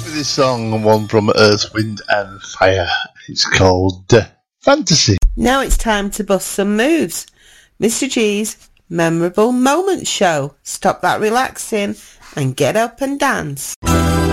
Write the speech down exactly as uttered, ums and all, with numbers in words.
This song, one from Earth, Wind and Fire. It's called uh, Fantasy. Now it's time to bust some moves. Mister G's Memorable Moments Show. Stop that relaxing and get up and dance.